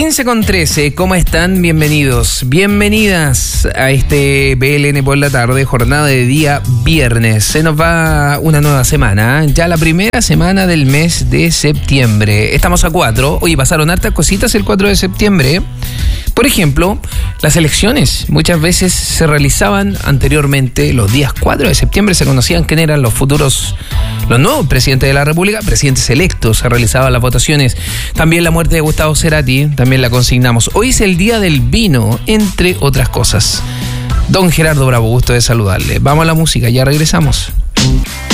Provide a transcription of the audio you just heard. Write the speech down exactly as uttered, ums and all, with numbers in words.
quince con trece, ¿cómo están? Bienvenidos, bienvenidas a este B L N por la tarde, jornada de día viernes. Se nos va una nueva semana, ya la primera semana del mes de septiembre. Estamos a cuatro, oye, pasaron hartas cositas el cuatro de septiembre. Por ejemplo, las elecciones muchas veces se realizaban anteriormente, los días cuatro de septiembre se conocían quién eran los futuros, los nuevos presidentes de la República, presidentes electos, se realizaban las votaciones. También la muerte de Gustavo Cerati, también la consignamos. Hoy es el día del vino, entre otras cosas. Don Gerardo Bravo, gusto de saludarle. Vamos a la música, ya regresamos.